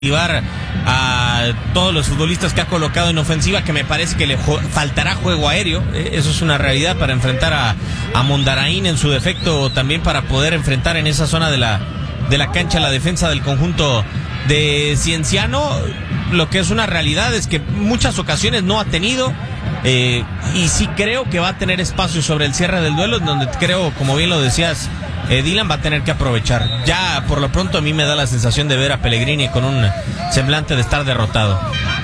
activar a todos los futbolistas que ha colocado en ofensiva, que me parece que le faltará juego aéreo. Eso es una realidad para enfrentar a Mondaraín en su defecto, también para poder enfrentar en esa zona de la cancha la defensa del conjunto de Cienciano. Lo que es una realidad es que muchas ocasiones no ha tenido, y sí creo que va a tener espacio sobre el cierre del duelo, donde creo, como bien lo decías, Dylan va a tener que aprovechar. Ya por lo pronto a mí me da la sensación de ver a Pellegrini con un semblante de estar derrotado.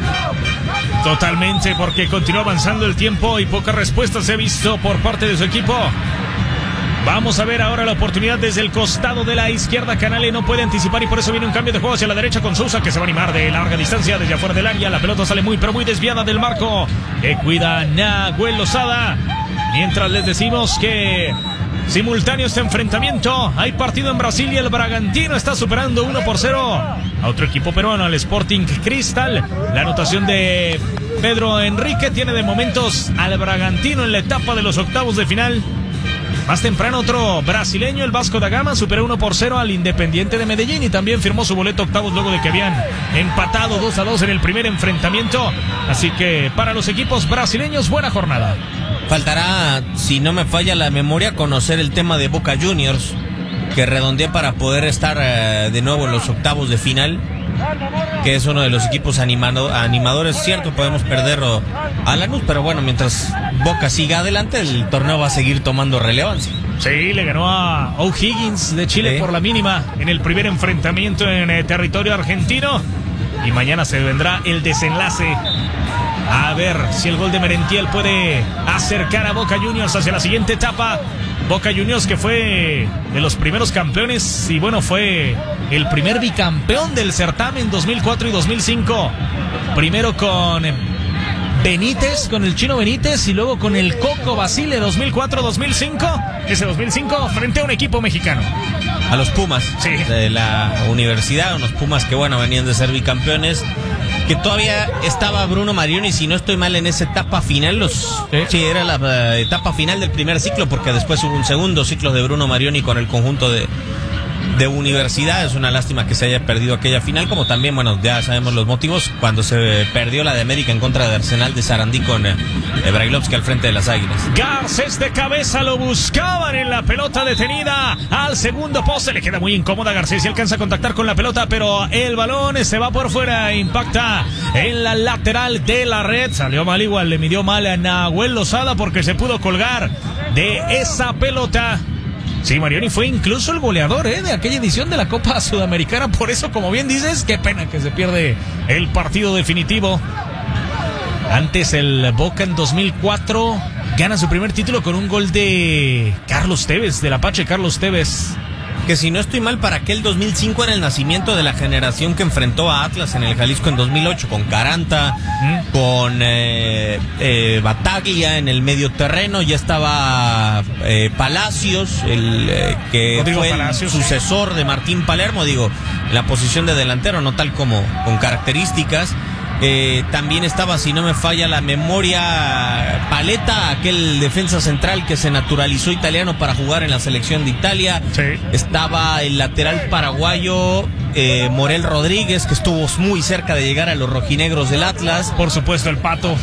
Totalmente, porque continúa avanzando el tiempo y pocas respuestas se ha visto por parte de su equipo. Vamos a ver ahora la oportunidad desde el costado de la izquierda. Canale no puede anticipar y por eso viene un cambio de juego hacia la derecha con Sousa, que se va a animar de larga distancia desde afuera del área. La pelota sale muy pero muy desviada del marco que cuida Nahuel Lozada. Mientras les decimos que simultáneo este enfrentamiento, hay partido en Brasil y el Bragantino está superando 1-0 a otro equipo peruano, al Sporting Cristal. La anotación de Pedro Enrique tiene de momentos al Bragantino en la etapa de los octavos de final. Más temprano otro brasileño, el Vasco da Gama, superó 1-0 al Independiente de Medellín y también firmó su boleto octavos luego de que habían empatado 2-2 en el primer enfrentamiento. Así que para los equipos brasileños, buena jornada. Faltará, si no me falla la memoria, conocer el tema de Boca Juniors, que redondea para poder estar de nuevo en los octavos de final, que es uno de los equipos animadores. Cierto, podemos perder a Lanús, pero bueno, mientras Boca siga adelante, el torneo va a seguir tomando relevancia. Sí, le ganó a O'Higgins de Chile por la mínima en el primer enfrentamiento en territorio argentino, y mañana se vendrá el desenlace. A ver si el gol de Merentiel puede acercar a Boca Juniors hacia la siguiente etapa. Boca Juniors, que fue de los primeros campeones y bueno, fue el primer bicampeón del certamen 2004 y 2005. Primero con Benítez, con el Chino Benítez, y luego con el Coco Basile 2004-2005. Ese 2005 frente a un equipo mexicano. A los Pumas, sí, de la universidad, unos Pumas que bueno, venían de ser bicampeones, que todavía estaba Bruno Marioni, si no estoy mal, en esa etapa final. Sí, era la etapa final del primer ciclo, porque después hubo un segundo ciclo de Bruno Marioni con el conjunto de Universidad. Es una lástima que se haya perdido aquella final, como también, bueno, ya sabemos los motivos, cuando se perdió la de América en contra de Arsenal de Sarandí con Brailovsky al frente de las Águilas. Garcés de cabeza, lo buscaban en la pelota detenida al segundo poste, le queda muy incómoda Garcés y alcanza a contactar con la pelota, pero el balón se va por fuera, impacta en la lateral de la red. Salió mal, igual le midió mal a Nahuel Lozada porque se pudo colgar de esa pelota. Sí, Marioni fue incluso el goleador de aquella edición de la Copa Sudamericana. Por eso, como bien dices, qué pena que se pierde el partido definitivo. Antes el Boca en 2004 gana su primer título con un gol de Carlos Tevez, del Apache Carlos Tevez. Que si no estoy mal, para aquel 2005 era el nacimiento de la generación que enfrentó a Atlas en el Jalisco en 2008, con Caranta, con Bataglia en el medio terreno. Ya estaba Palacios, que Rodrigo fue Palacios, el sucesor de Martín Palermo, digo, en la posición de delantero, no tal como con características. También estaba, si no me falla la memoria, Paletta, aquel defensa central que se naturalizó italiano para jugar en la selección de Italia. Sí. Estaba el lateral paraguayo Morel Rodríguez, que estuvo muy cerca de llegar a los rojinegros del Atlas. Por supuesto el Pato,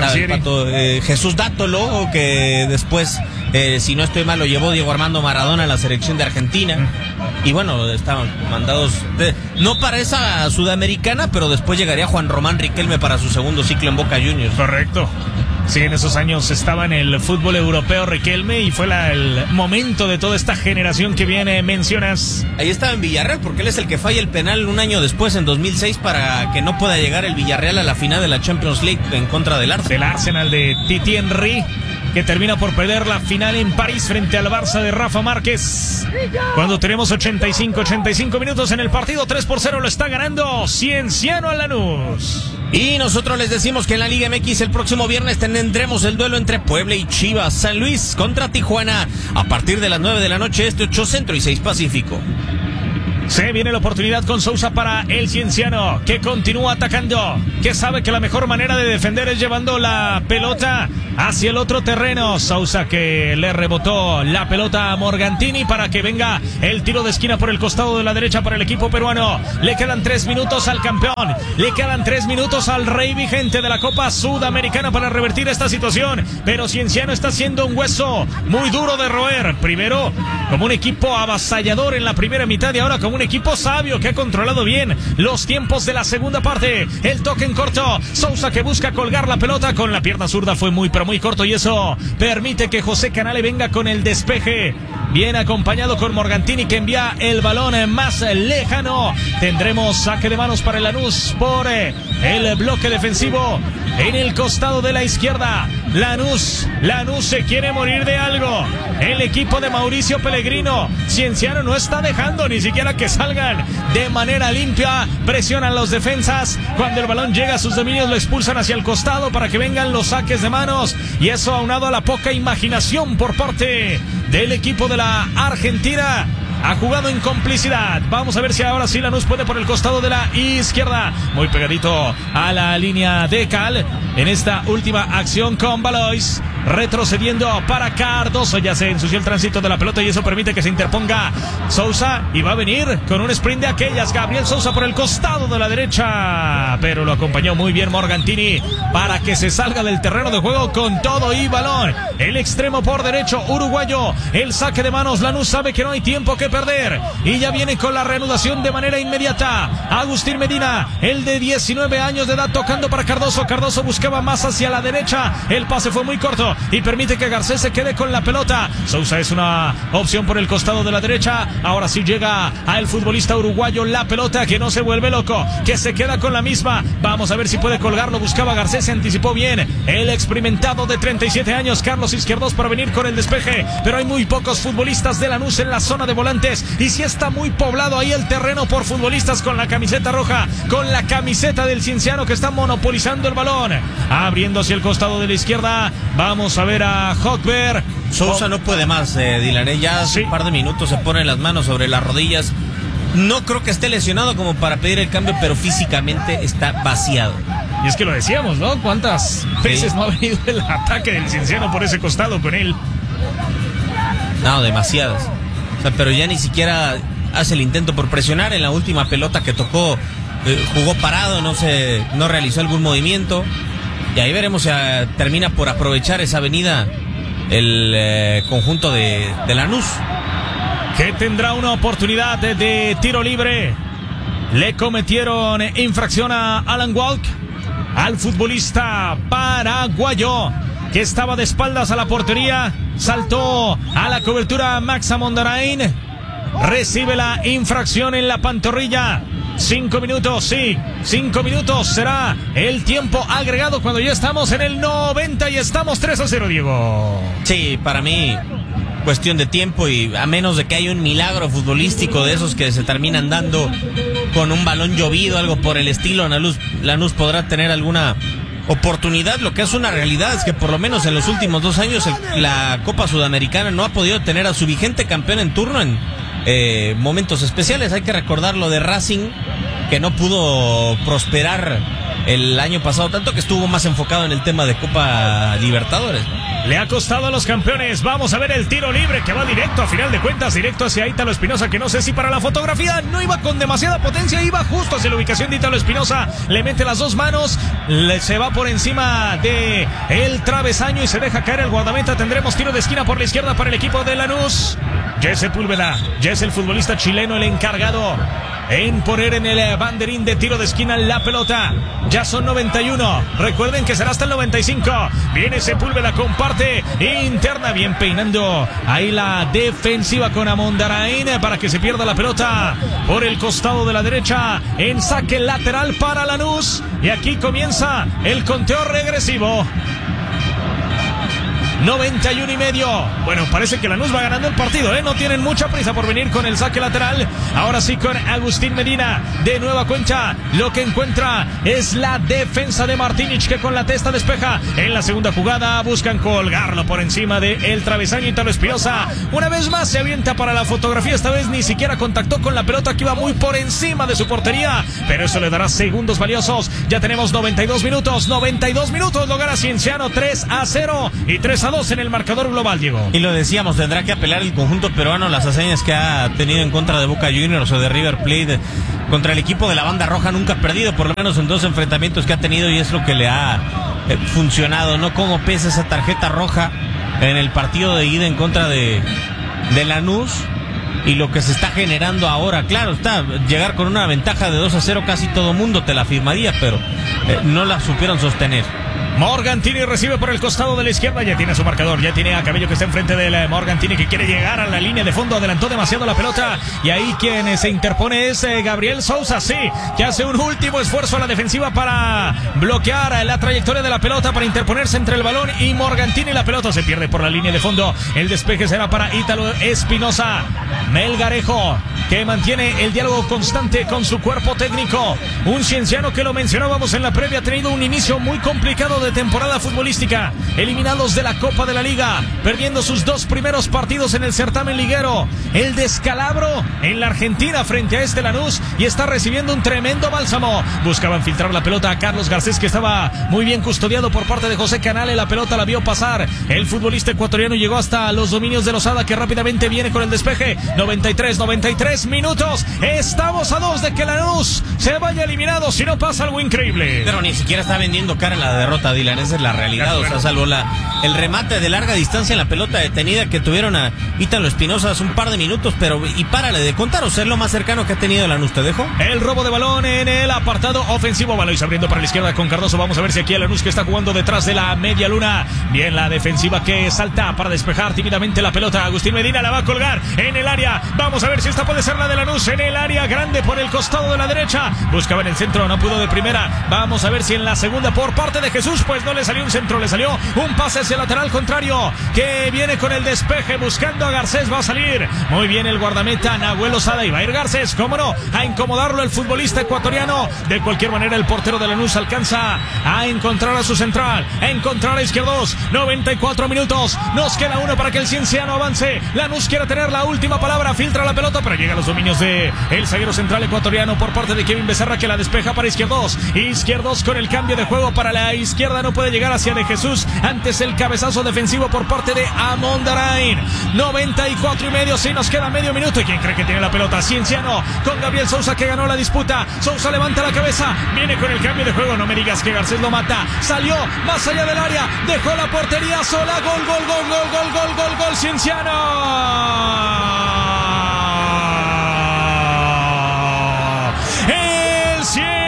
Jesús Dátolo, que después, si no estoy mal, lo llevó Diego Armando Maradona a la selección de Argentina. Y bueno, estaban mandados no para esa sudamericana, pero después llegaría Juan Román Riquelme para su segundo ciclo en Boca Juniors. Correcto. Sí, en esos años estaba en el fútbol europeo Riquelme y fue el momento de toda esta generación que viene, mencionas. Ahí estaba en Villarreal, porque él es el que falla el penal un año después, en 2006, para que no pueda llegar el Villarreal a la final de la Champions League en contra del Arsenal. Del Arsenal de Titi Henry, que termina por perder la final en París frente al Barça de Rafa Márquez. Cuando tenemos 85 minutos en el partido, 3-0 lo está ganando Cienciano a Lanús. Y nosotros les decimos que en la Liga MX el próximo viernes tendremos el duelo entre Puebla y Chivas. San Luis contra Tijuana a partir de las 9 de la noche, 8 Centro y 6 Pacífico. Se viene la oportunidad con Sousa para el Cienciano, que continúa atacando, que sabe que la mejor manera de defender es llevando la pelota hacia el otro terreno. Sousa, que le rebotó la pelota a Morgantini para que venga el tiro de esquina por el costado de la derecha para el equipo peruano. Le quedan 3 minutos al campeón, le quedan 3 minutos al rey vigente de la Copa Sudamericana para revertir esta situación, pero Cienciano está siendo un hueso muy duro de roer. Primero como un equipo avasallador en la primera mitad y ahora como un equipo sabio que ha controlado bien los tiempos de la segunda parte. El toque en corto, Sousa, que busca colgar la pelota con la pierna zurda, fue muy pero muy corto y eso permite que José Canale venga con el despeje, bien acompañado con Morgantini, que envía el balón más lejano. Tendremos saque de manos para el Lanús por el bloque defensivo en el costado de la izquierda. Lanús se quiere morir de algo. El equipo de Mauricio Pellegrino. Cienciano no está dejando ni siquiera que salgan de manera limpia. Presionan los defensas. Cuando el balón llega a sus dominios, lo expulsan hacia el costado para que vengan los saques de manos. Y eso aunado a la poca imaginación por parte del equipo de la Argentina. Ha jugado en complicidad. Vamos a ver si ahora sí Lanús puede por el costado de la izquierda. Muy pegadito a la línea de Cal. En esta última acción con Valois. Retrocediendo para Cardoso. Ya se ensució el tránsito de la pelota y eso permite que se interponga Sousa. Y va a venir con un sprint de aquellas. Gabriel Sousa por el costado de la derecha. Pero lo acompañó muy bien Morgantini para que se salga del terreno de juego con todo y balón. El extremo por derecho uruguayo. El saque de manos. Lanús sabe que no hay tiempo que perder y ya viene con la reanudación de manera inmediata. Agustín Medina, el de 19 años de edad, tocando para Cardoso. Cardoso buscaba más hacia la derecha, el pase fue muy corto y permite que Garcés se quede con la pelota. Sousa es una opción por el costado de la derecha. Ahora sí llega al futbolista uruguayo la pelota, que no se vuelve loco, que se queda con la misma. Vamos a ver si puede colgarlo. Buscaba Garcés, se anticipó bien el experimentado de 37 años Carlos Izquierdos para venir con el despeje, pero hay muy pocos futbolistas de Lanús en la zona de volante. Y sí está muy poblado ahí el terreno por futbolistas con la camiseta roja, con la camiseta del Cienciano, que está monopolizando el balón. Abriendo hacia el costado de la izquierda. Vamos a ver a Hochberg. Sousa no puede más, Dylan. Ya hace un par de minutos se pone las manos sobre las rodillas. No creo que esté lesionado como para pedir el cambio, pero físicamente está vaciado. Y es que lo decíamos, ¿no? ¿Cuántas veces no ha venido el ataque del Cienciano por ese costado con él? No, demasiadas. Pero ya ni siquiera hace el intento por presionar. En la última pelota que tocó, jugó parado, no realizó algún movimiento. Y ahí veremos si termina por aprovechar esa avenida el conjunto de Lanús, que tendrá una oportunidad de tiro libre. Le cometieron infracción a Alan Walk, al futbolista paraguayo, que estaba de espaldas a la portería. Saltó a la cobertura Max Amondarain. Recibe la infracción en la pantorrilla. 5 minutos, sí, 5 minutos será el tiempo agregado cuando ya estamos en el 90 y estamos 3-0, Diego. Sí, para mí cuestión de tiempo, y a menos de que haya un milagro futbolístico de esos que se terminan dando con un balón llovido, algo por el estilo, Lanús podrá tener alguna oportunidad. Lo que es una realidad es que por lo menos en los últimos 2 años la Copa Sudamericana no ha podido tener a su vigente campeón en turno en momentos especiales. Hay que recordar lo de Racing, que no pudo prosperar el año pasado, tanto que estuvo más enfocado en el tema de Copa Libertadores. Le ha costado a los campeones. Vamos a ver el tiro libre que va directo, a final de cuentas, directo hacia Ítalo Espinosa, que no sé si para la fotografía no iba con demasiada potencia, iba justo hacia la ubicación de Ítalo Espinosa. Le mete las 2 manos, se va por encima de el travesaño y se deja caer el guardameta. Tendremos tiro de esquina por la izquierda para el equipo de Lanús. Jesse Sepúlveda, Jesse, el futbolista chileno, el encargado en poner en el banderín de tiro de esquina la pelota. Ya son 91. Recuerden que será hasta el 95. Viene Sepúlveda, comparte interna, bien peinando ahí la defensiva con Amondarain para que se pierda la pelota por el costado de la derecha en saque lateral para Lanús. Y aquí comienza el conteo regresivo. 91.5. Bueno, parece que Lanús va ganando el partido, no tienen mucha prisa por venir con el saque lateral. Ahora sí con Agustín Medina de nueva cuenta. Lo que encuentra es la defensa de Martínez, que con la testa despeja. En la segunda jugada buscan colgarlo por encima del travesaño. Italo Espinosa una vez más se avienta para la fotografía. Esta vez ni siquiera contactó con la pelota, que iba muy por encima de su portería, pero eso le dará segundos valiosos. Ya tenemos 92 minutos. Lo gana Cienciano 3-0 y 3-2 en el marcador global, Diego. Y lo decíamos, tendrá que apelar el conjunto peruano las hazañas que ha tenido en contra de Boca Juniors o de River Plate. Contra el equipo de la banda roja nunca ha perdido, por lo menos en 2 enfrentamientos que ha tenido, y es lo que le ha funcionado, ¿no? Cómo pesa esa tarjeta roja en el partido de ida en contra de Lanús. Y lo que se está generando ahora, claro, está llegar con una ventaja de 2-0, casi todo mundo te la firmaría, pero no la supieron sostener. Morgantini recibe por el costado de la izquierda, ya tiene su marcador, ya tiene a Cabello que está enfrente del Morgantini, que quiere llegar a la línea de fondo, adelantó demasiado la pelota, y ahí quien se interpone es Gabriel Sousa, sí, que hace un último esfuerzo a la defensiva para bloquear la trayectoria de la pelota, para interponerse entre el balón y Morgantini. La pelota se pierde por la línea de fondo, el despeje será para Italo Espinosa. Melgarejo, que mantiene el diálogo constante con su cuerpo técnico, un Cienciano que lo mencionábamos en la previa, ha tenido un inicio muy complicado de temporada futbolística, eliminados de la Copa de la Liga, perdiendo sus 2 primeros partidos en el certamen liguero, el descalabro en la Argentina frente a este Lanús, y está recibiendo un tremendo bálsamo. Buscaban filtrar la pelota a Carlos Garcés, que estaba muy bien custodiado por parte de José Canale. La pelota la vio pasar el futbolista ecuatoriano, llegó hasta los dominios de Lozada, que rápidamente viene con el despeje. 93 minutos, estamos a 2 de que Lanús se vaya eliminado si no pasa algo increíble. Pero ni siquiera está vendiendo cara la derrota, Dylan, esa es la realidad. O sea, salvo el remate de larga distancia en la pelota detenida que tuvieron a Italo Espinosa hace un par de minutos, pero y párale de contar, o sea, es lo más cercano que ha tenido Lanús. ¿Te dejo? El robo de balón en el apartado ofensivo, Valois abriendo para la izquierda con Cardoso. Vamos a ver si aquí el Lanús, que está jugando detrás de la media luna. Bien la defensiva, que salta para despejar tímidamente la pelota. Agustín Medina la va a colgar en el área. Vamos a ver si esta puede ser la de Lanús, en el área grande por el costado de la derecha. Buscaba en el centro, no pudo de primera. Vamos a ver si en la segunda por parte de Jesús, pues no le salió un centro, le salió un pase hacia el lateral contrario, que viene con el despeje buscando a Garcés. Va a salir muy bien el guardameta Nahuel Lozada, y va a ir Garcés, cómo no, a incomodarlo el futbolista ecuatoriano. De cualquier manera, el portero de Lanús alcanza a encontrar a su central, a encontrar a Izquierdos. 94 minutos, nos queda 1 para que el Cienciano avance. Lanús quiere tener la última palabra, filtra la pelota, pero llega a los dominios de el zaguero central ecuatoriano por parte de Kevin Becerra, que la despeja para Izquierdos. Izquierdos con el cambio de juego para la izquierda, no puede llegar hacia De Jesús antes el cabezazo defensivo por parte de Amondarain. 94.5, sí, nos queda medio minuto. ¿Y quién cree que tiene la pelota? Cienciano con Gabriel Sousa, que ganó la disputa. Sousa levanta la cabeza, viene con el cambio de juego. No me digas que Garcés lo mata, salió más allá del área, dejó la portería sola. Gol, Cienciano. El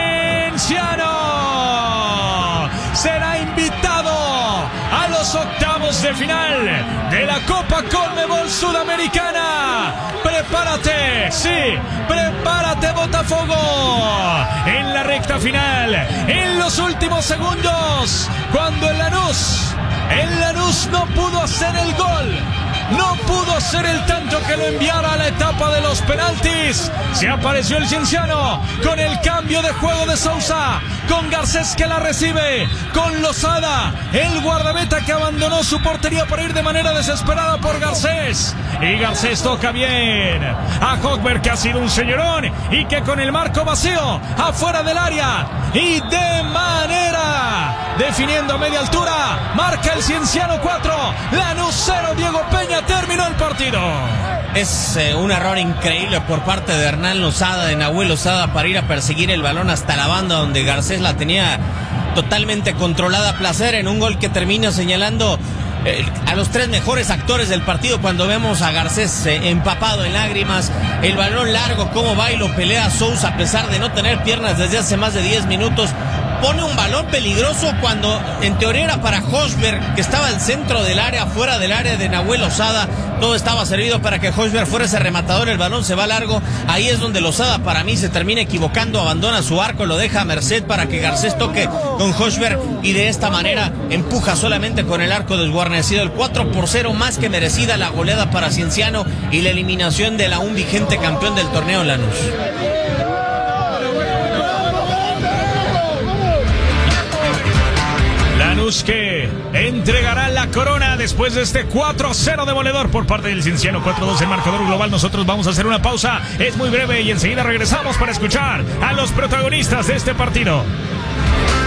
Cienciano será invitado a los octavos de final de la Copa Conmebol Sudamericana. Prepárate, sí, prepárate, Botafogo, en la recta final, en los últimos segundos, cuando el Lanús no pudo hacer el gol, no pudo hacer el tanto que lo enviara a la etapa de los penaltis. Se apareció el Cienciano con el cambio de juego de Sousa, con Garcés, que la recibe, con Lozada, el guardameta, que abandonó su portería para ir de manera desesperada por Garcés. Y Garcés toca bien a Hochberg, que ha sido un señorón, y que con el marco vacío afuera del área y de manera definiendo a media altura, marca el Cienciano 4, Lanús 0. Diego Peña, terminó el partido. Es un error increíble por parte de Hernán Lozada, de Nahuel Lozada, para ir a perseguir el balón hasta la banda, donde Garcés la tenía totalmente controlada. Placer en un gol que termina señalando a los 3 mejores actores del partido, cuando vemos a Garcés empapado en lágrimas, el balón largo, cómo va y lo pelea Sousa a pesar de no tener piernas desde hace más de 10 minutos. pone un balón peligroso cuando en teoría era para Hochberg, que estaba al centro del área, fuera del área de Nahuel Lozada. Todo estaba servido para que Hochberg fuera ese rematador, el balón se va largo. Ahí es donde Lozada para mí se termina equivocando, abandona su arco, lo deja a merced para que Garcés toque con Hochberg y de esta manera empuja solamente con el arco desguarnecido. El 4-0, más que merecida la goleada para Cienciano y la eliminación del aún vigente campeón del torneo Lanús. Lanús que entregará la corona después de este 4-0 demoledor por parte del Cienciano. 4-2 el marcador global. Nosotros vamos a hacer una pausa, es muy breve y enseguida regresamos para escuchar a los protagonistas de este partido.